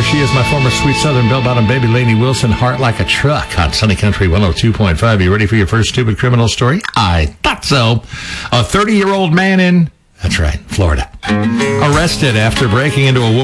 she is, my former sweet southern bell-bottom baby, Lainey Wilson, Heart Like a Truck on Sunny Country 102.5. You ready for your first stupid criminal story? I thought so. A 30-year-old man in, that's right, Florida, arrested after breaking into a woman's